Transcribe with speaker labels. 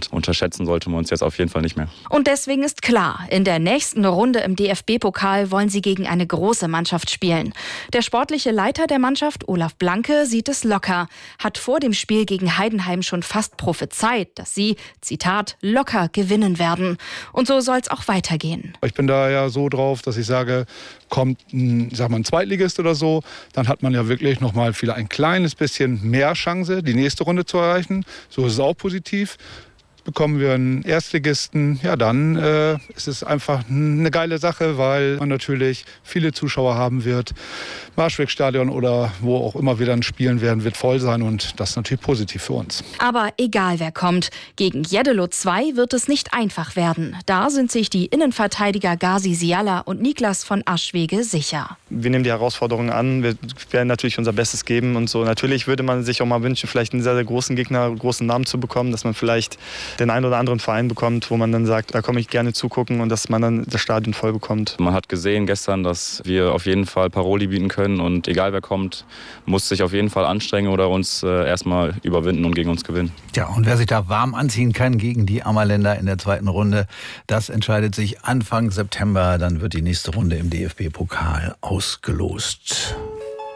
Speaker 1: und unterschätzen sollte man uns jetzt auf jeden Fall nicht mehr.
Speaker 2: Und deswegen ist klar, in der nächsten Runde im DFB-Pokal wollen sie gegen eine große Mannschaft spielen. Der sportliche Leiter der Mannschaft, Olaf Blanke, sieht es locker, hat vor dem Spiel gegen Heidenheim schon fast prophezeit, dass sie, Zitat, locker gewinnen werden. Und so soll es auch weitergehen.
Speaker 3: Ich bin da ja so drauf, dass ich sage, kommt ein Zweitligist oder so, dann hat man ja wirklich noch mal vielleicht ein kleines bisschen mehr Chance, die nächste Runde zu erreichen. So ist es auch positiv. Bekommen wir einen Erstligisten, ja dann ist es einfach eine geile Sache, weil man natürlich viele Zuschauer haben wird. Marschwegstadion oder wo auch immer wir dann spielen werden, wird voll sein und das ist natürlich positiv für uns.
Speaker 2: Aber egal wer kommt, gegen Jeddelo 2 wird es nicht einfach werden. Da sind sich die Innenverteidiger Gazi Siala und Niklas von Aschwege sicher.
Speaker 4: Wir nehmen die Herausforderungen an, wir werden natürlich unser Bestes geben und so. Natürlich würde man sich auch mal wünschen, vielleicht einen sehr, sehr großen Gegner, einen großen Namen zu bekommen, dass man vielleicht den einen oder anderen Verein bekommt, wo man dann sagt, da komme ich gerne zugucken und dass man dann das Stadion voll bekommt.
Speaker 1: Man hat gesehen gestern, dass wir auf jeden Fall Paroli bieten können und egal wer kommt, muss sich auf jeden Fall anstrengen oder uns erstmal überwinden und gegen uns gewinnen.
Speaker 5: Ja, und wer sich da warm anziehen kann gegen die Ammerländer in der zweiten Runde, das entscheidet sich Anfang September. Dann wird die nächste Runde im DFB-Pokal ausgelost.